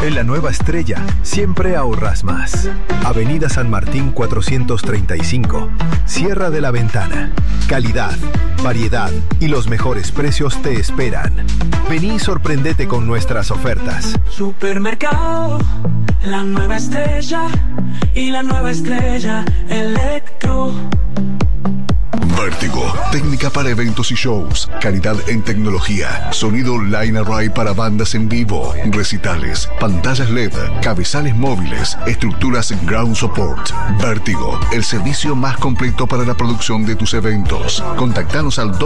En la Nueva Estrella, siempre ahorras más. Avenida San Martín 435. Sierra de la Ventana. Calidad, variedad y los mejores precios te esperan. Vení y sorprendete con nuestras ofertas. Supermercado, la Nueva Estrella y la Nueva Estrella Electro. Vértigo, técnica para eventos y shows, calidad en tecnología, sonido line array para bandas en vivo, recitales, pantallas LED, cabezales móviles, estructuras ground support. Vértigo, el servicio más completo para la producción de tus eventos. Contactanos al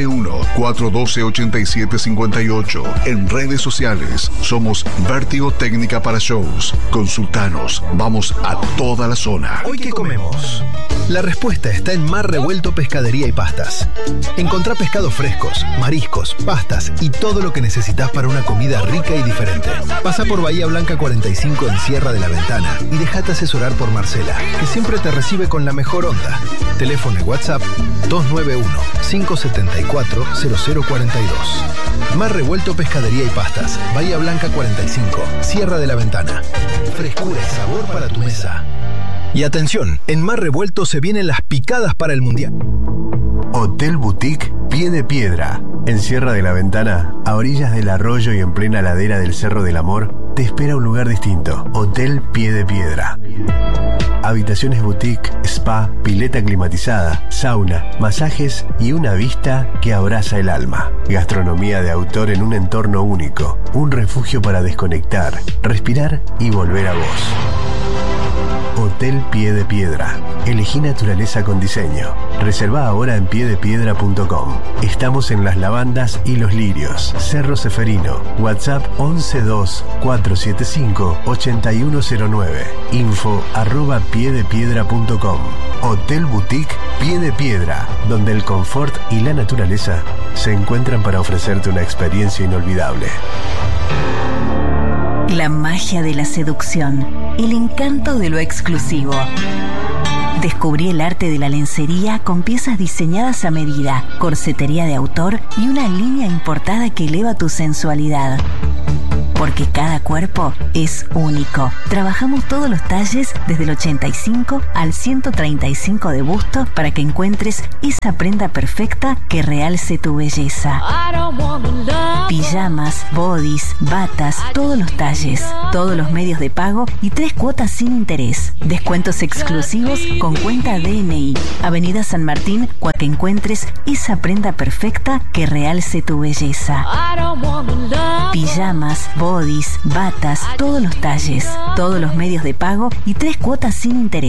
291-412-8758. En redes sociales, somos Vértigo Técnica para Shows. Consultanos, vamos a toda la zona. ¿Hoy qué comemos? La respuesta está en Mar Revuelto Pescadería y Pastas. Encontrá pescados frescos, mariscos, pastas y todo lo que necesitas para una comida rica y diferente. Pasa por Bahía Blanca 45 en Sierra de la Ventana y dejate asesorar por Marcela, que siempre te recibe con la mejor onda. Teléfono y WhatsApp 291-574-0042. Mar Revuelto Pescadería y Pastas, Bahía Blanca 45, Sierra de la Ventana. Frescura y sabor para tu mesa. Y atención, en Mar Revuelto se vienen las picadas para el Mundial. Hotel Boutique Pie de Piedra. En Sierra de la Ventana, a orillas del arroyo y en plena ladera del Cerro del Amor, te espera un lugar distinto. Hotel Pie de Piedra. Habitaciones boutique, spa, pileta climatizada, sauna, masajes y una vista que abraza el alma. Gastronomía de autor en un entorno único. Un refugio para desconectar, respirar y volver a vos. Hotel Pie de Piedra. Elegí naturaleza con diseño. Reserva ahora en piedepiedra.com. Estamos en Las Lavandas y Los Lirios, Cerro Ceferino. WhatsApp 112-475-8109. info@piedepiedra.com. Hotel Boutique Pie de Piedra, donde el confort y la naturaleza se encuentran para ofrecerte una experiencia inolvidable. La magia de la seducción, el encanto de lo exclusivo. Descubrí el arte de la lencería con piezas diseñadas a medida, corsetería de autor y una línea importada que eleva tu sensualidad. Porque cada cuerpo es único. Trabajamos todos los talles desde el 85 al 135 de busto para que encuentres esa prenda perfecta que realce tu belleza. Pijamas, bodys, batas, todos los talles, todos los medios de pago y 3 cuotas sin interés. Descuentos exclusivos con cuenta DNI. Avenida San Martín, para que encuentres esa prenda perfecta que realce tu belleza. Pijamas, bodys, batas, todos los talles, todos los medios de pago y 3 cuotas sin interés.